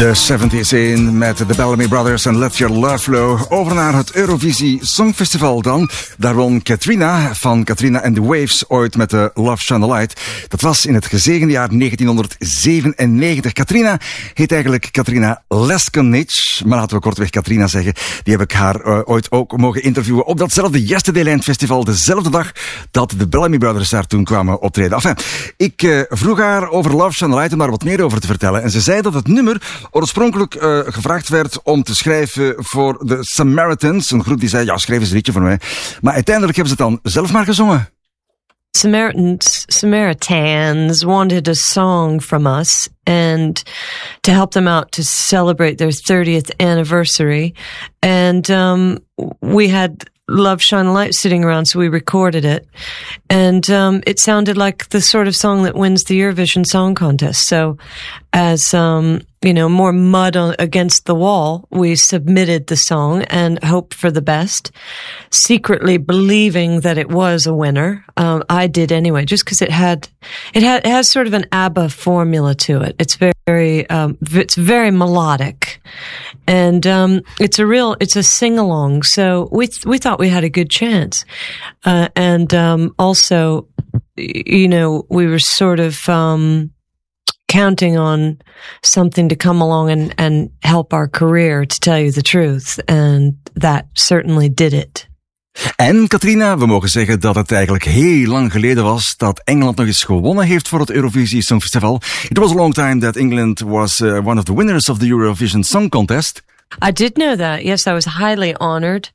De 70s in met de Bellamy Brothers en Let Your Love Flow. Over naar het Eurovisie Songfestival dan. Daar won Katrina van Katrina and the Waves ooit met de Love Shine the Light. Dat was in het gezegende jaar 1997. Katrina heet eigenlijk Katrina Leskenich, maar laten we kortweg Katrina zeggen. Die heb ik haar ooit ook mogen interviewen op datzelfde Yesterday Festival, dezelfde dag dat de Bellamy Brothers daar toen kwamen optreden. Enfin, ik vroeg haar over Love Shine the Light om daar wat meer over te vertellen. En ze zei dat het nummer oorspronkelijk gevraagd werd om te schrijven voor de Samaritans. Een groep die zei, ja, schrijf eens een liedje voor mij. Maar uiteindelijk hebben ze het dan zelf maar gezongen. Samaritans wanted a song from us and to help them out to celebrate their 30th anniversary. And we had Love Shine the Light sitting around, so we recorded it. And it sounded like the sort of song that wins the Eurovision Song Contest. So as more mud against the wall, we submitted the song and hoped for the best, secretly believing that it was a winner. I did anyway, just because it has sort of an ABBA formula to it. It's very melodic, and it's a sing along. So we thought we had a good chance, and also, we were sort of counting on something to come along and help our career, to tell you the truth. And that certainly did it. En Katrina, we mogen zeggen dat het eigenlijk heel lang geleden was dat Engeland nog eens gewonnen heeft voor het Eurovisie Songfestival. It was a long time that England was one of the winners of the Eurovision Song Contest. I did know that. Yes, I was highly honored.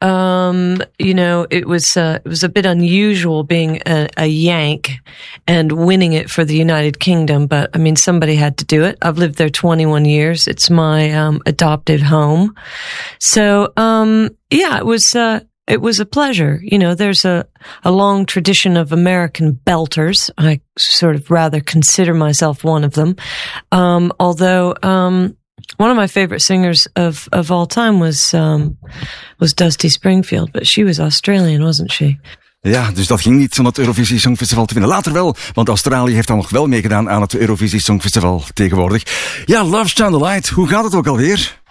It was a bit unusual being a Yank and winning it for the United Kingdom, but I mean, somebody had to do it. I've lived there 21 years. It's my adopted home. So, it was a pleasure. There's a long tradition of American belters. I sort of rather consider myself one of them. Although, one of my favorite singers of all time was Dusty Springfield, but she was Australian, wasn't she? Ja, dus dat ging niet om het Eurovisie Songfestival te winnen. Later wel, want Australië heeft dan nog wel meegedaan aan het Eurovisie Songfestival tegenwoordig. Ja, Love Shine the Light, hoe gaat het ook alweer?